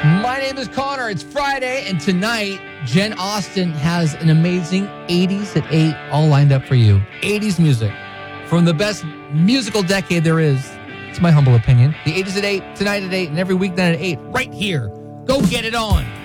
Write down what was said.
My name is Connor. It's Friday, and tonight, Jen Austen has an amazing 80s at 8 all lined up for you. 80s music from the best musical decade there is. It's my humble opinion. The 80s at 8, tonight at 8, and every weeknight at 8, right here. Go get it on.